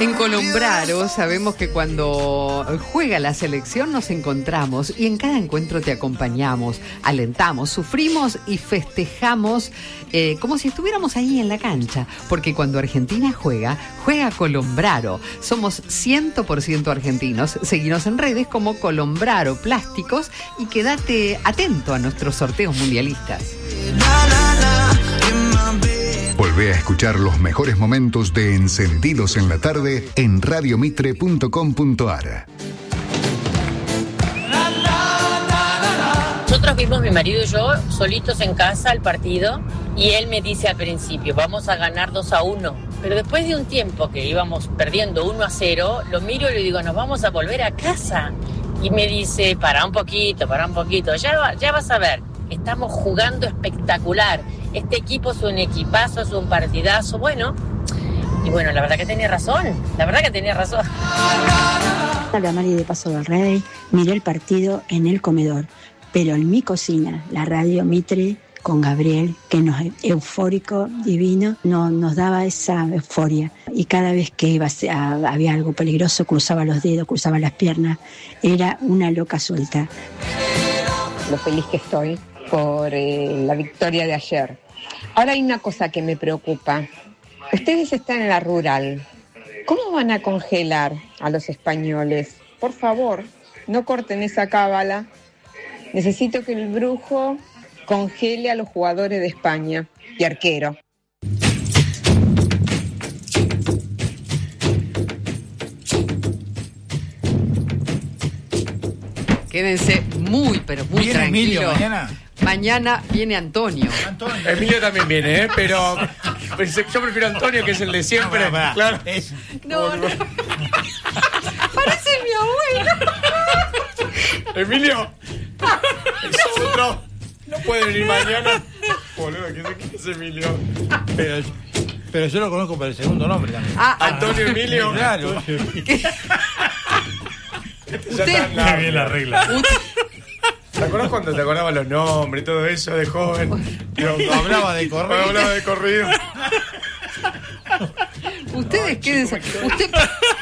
En Colombraro sabemos que cuando juega la selección nos encontramos y en cada encuentro te acompañamos, alentamos, sufrimos y festejamos como si estuviéramos ahí en la cancha, porque cuando Argentina juega Colombraro. Somos 100% argentinos. Seguinos en redes como Colombraro Plásticos y quédate atento a nuestros sorteos mundialistas. Volvé a escuchar los mejores momentos de Encendidos en la Tarde en radiomitre.com.ar. Nosotros vimos, mi marido y yo, solitos en casa el partido, y él me dice al principio, vamos a ganar 2-1. Pero después de un tiempo que íbamos perdiendo 1-0, lo miro y le digo, nos vamos a volver a casa. Y me dice, para un poquito, ya vas a ver, estamos jugando espectacular. Este equipo es un equipazo, es un partidazo. Bueno, la verdad que tenía razón. Hola, Mari de Paso del Rey. Miré el partido en el comedor, pero en mi cocina, la radio Mitre con Gabriel, que eufórico, divino, nos daba esa euforia. Y cada vez que había algo peligroso, cruzaba los dedos, cruzaba las piernas. Era una loca suelta. Lo feliz que estoy por la victoria de ayer. Ahora hay una cosa que me preocupa. Ustedes están en la rural. ¿Cómo van a congelar a los españoles? Por favor, no corten esa cábala. Necesito que el brujo congele a los jugadores de España y arquero. Quédense muy tranquilos. Emilio mañana. Mañana viene Antonio. Emilio también viene, pero yo prefiero a Antonio, que es el de siempre. No, claro. No. Parece mi abuelo. Emilio. Es otro. No puede venir mañana. Boludo, ¿qué es Emilio? Pero yo lo conozco por el segundo nombre también. Antonio Emilio. Claro. Usted. Qué bien la regla. ¿Te acordás cuando te acordabas los nombres y todo eso de joven? Hablaba de corrido. Ustedes quédense.